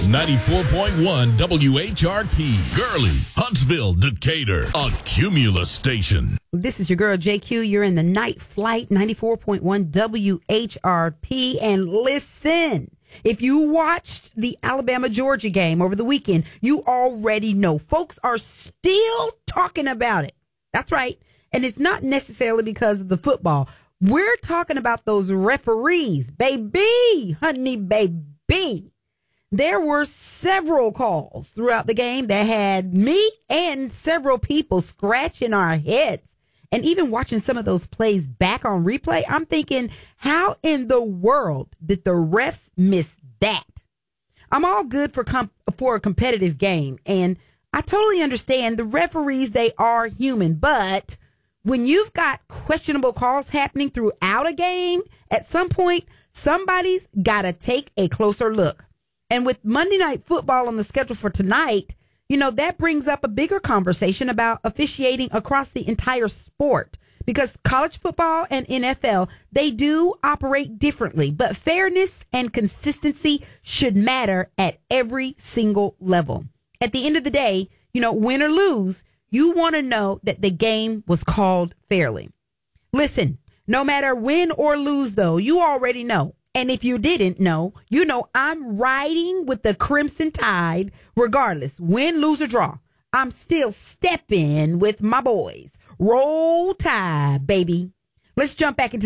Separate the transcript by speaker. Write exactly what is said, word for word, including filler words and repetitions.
Speaker 1: ninety-four point one W H R P, Gurley, Huntsville, Decatur, a Cumulus station.
Speaker 2: This is your girl, J Q. You're in the Night Flight, ninety-four point one W H R P. And listen, if you watched the Alabama-Georgia game over the weekend, you already know folks are still talking about it. That's right. And it's not necessarily because of the football. We're talking about those referees, baby, honey, baby. There were several calls throughout the game that had me and several people scratching our heads. And even watching some of those plays back on replay, I'm thinking, how in the world did the refs miss that? I'm all good for comp- for a competitive game, and I totally understand the referees, they are human, but when you've got questionable calls happening throughout a game, at some point, somebody's got to take a closer look. And with Monday Night Football on the schedule for tonight, you know, that brings up a bigger conversation about officiating across the entire sport. Because college football and N F L, they do operate differently. But fairness and consistency should matter at every single level. At the end of the day, you know, win or lose, you want to know that the game was called fairly. Listen, no matter win or lose, though, you already know. And if you didn't know, you know I'm riding with the Crimson Tide regardless. Win, lose, or draw. I'm still stepping with my boys. Roll Tide, baby. Let's jump back into